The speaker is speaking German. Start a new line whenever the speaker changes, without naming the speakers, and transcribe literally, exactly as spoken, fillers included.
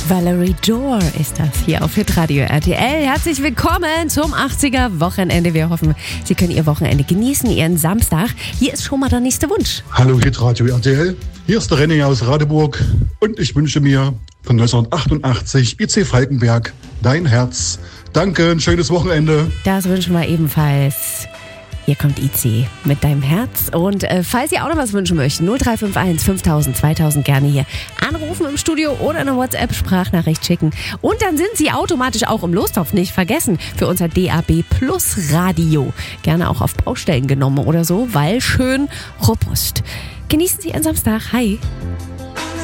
Valerie Jor ist das hier auf Hitradio R T L. Herzlich willkommen zum achtziger Wochenende. Wir hoffen, Sie können Ihr Wochenende genießen, Ihren Samstag. Hier ist schon mal der nächste Wunsch.
Hallo Hitradio R T L, hier ist der René aus Radeburg und ich wünsche mir von neunzehnhundertachtundachtzig I C Falkenberg, Dein Herz. Danke, ein schönes Wochenende.
Das wünschen wir ebenfalls. Hier kommt I C mit Deinem Herz. Und äh, falls Sie auch noch was wünschen möchten, null drei fünf eins fünftausend zweitausend gerne hier anrufen im Studio oder eine WhatsApp-Sprachnachricht schicken. Und dann sind Sie automatisch auch im Lostopf, nicht vergessen, für unser D A B Plus Radio. Gerne auch auf Baustellen genommen oder so, weil schön robust. Genießen Sie Ihren Samstag. Hi.